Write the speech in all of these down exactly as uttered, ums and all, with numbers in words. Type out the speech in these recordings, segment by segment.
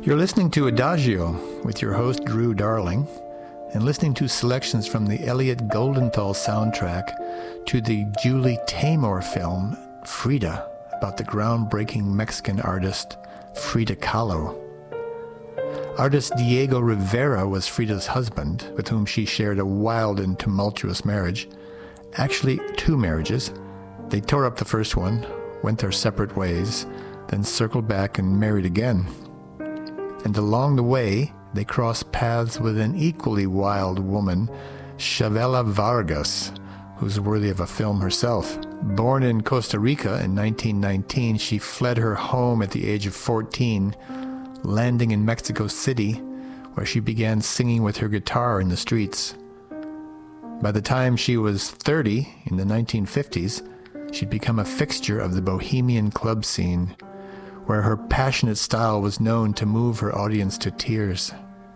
You're listening to Adagio with your host, Drew Darling, and listening to selections from the Elliot Goldenthal soundtrack to the Julie Taymor film, Frida, about the groundbreaking Mexican artist Frida Kahlo. Artist Diego Rivera was Frida's husband, with whom she shared a wild and tumultuous marriage. Actually, two marriages. They tore up the first one, went their separate ways, then circled back and married again. And along the way, they crossed paths with an equally wild woman, Chavela Vargas, who's worthy of a film herself. Born in Costa Rica in nineteen nineteen, she fled her home at the age of fourteen, landing in Mexico City, where she began singing with her guitar in the streets. By the time she was thirty, in the nineteen fifties, she'd become a fixture of the bohemian club scene, where her passionate style was known to move her audience to tears.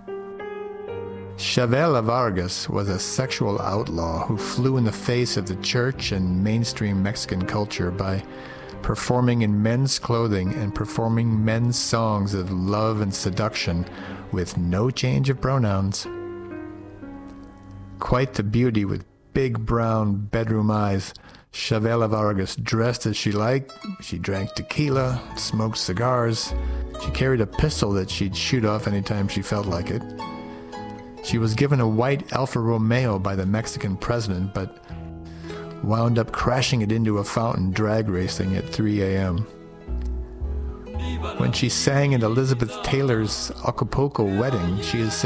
Chavela Vargas was a sexual outlaw who flew in the face of the church and mainstream Mexican culture by performing in men's clothing and performing men's songs of love and seduction with no change of pronouns. Quite the beauty with big brown bedroom eyes, Chavela Vargas dressed as she liked. She drank tequila, smoked cigars. She carried a pistol that she'd shoot off anytime she felt like it. She was given a white Alfa Romeo by the Mexican president, but wound up crashing it into a fountain drag racing at three a.m. When she sang at Elizabeth Taylor's Acapulco wedding, she is said